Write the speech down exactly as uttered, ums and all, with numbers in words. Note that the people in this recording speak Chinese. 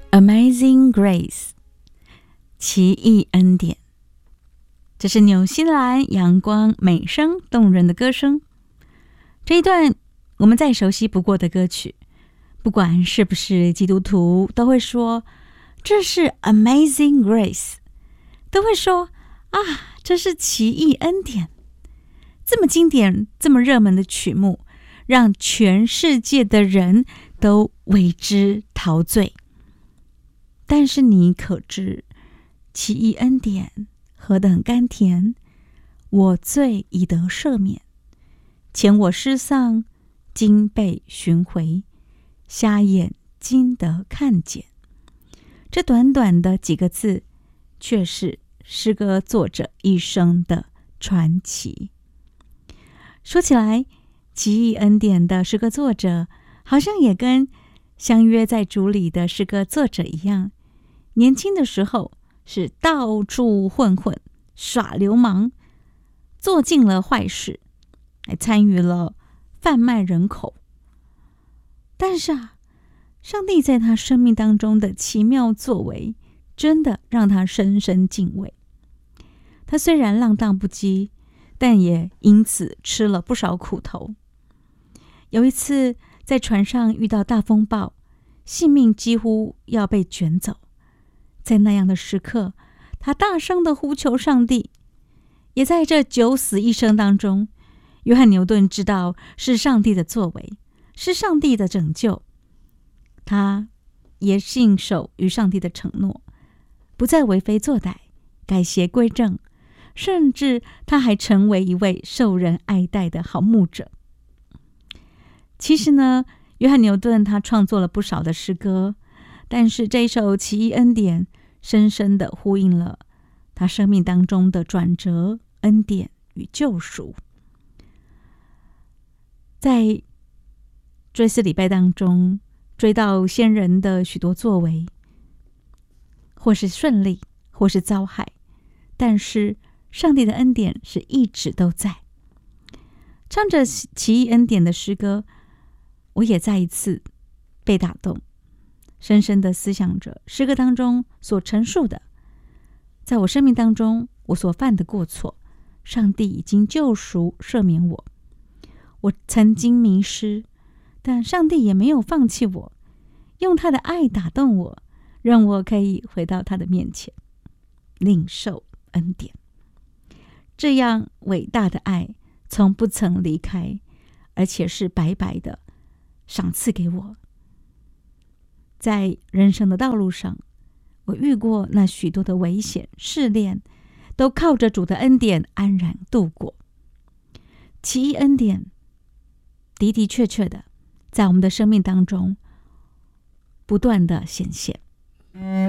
Amazing Grace， 奇异恩典。这是纽西兰阳光美声动人的歌声。这一段我们再熟悉不过的歌曲，不管是不是基督徒，都会说这是 Amazing Grace， 都会说啊，这是奇异恩典。这么经典、这么热门的曲目，让全世界的人都为之陶醉。但是你可知，奇异恩典何等甘甜，我罪已得赦免，前我失丧，今被寻回，瞎眼今得看见。这短短的几个字，却是诗歌作者一生的传奇。说起来，奇异恩典的诗歌作者，好像也跟相约在主里的诗歌作者一样，年轻的时候是到处混混、耍流氓，做尽了坏事，还参与了贩卖人口。但是啊，上帝在他生命当中的奇妙作为，真的让他深深敬畏。他虽然浪荡不羁，但也因此吃了不少苦头。有一次在船上遇到大风暴，性命几乎要被卷走。在那样的时刻，他大声地呼求上帝。也在这九死一生当中，约翰牛顿知道是上帝的作为，是上帝的拯救。他也信守与上帝的承诺，不再为非作歹，改邪归正，甚至他还成为一位受人爱戴的好牧者。其实呢，约翰牛顿他创作了不少的诗歌，但是这一首《奇异恩典》深深地呼应了他生命当中的转折、恩典与救赎。在追思礼拜当中，追悼先人的许多作为，或是顺利，或是遭害，但是上帝的恩典是一直都在。唱着奇异恩典的诗歌，我也再一次被打动，深深地思想着诗歌当中所陈述的，在我生命当中我所犯的过错，上帝已经救赎赦免我。我曾经迷失，但上帝也没有放弃我，用他的爱打动我，让我可以回到他的面前，领受恩典。这样伟大的爱从不曾离开，而且是白白的赏赐给我。在人生的道路上，我遇过那许多的危险试炼，都靠着主的恩典安然度过。奇异恩典的的确确的在我们的生命当中不断的显现。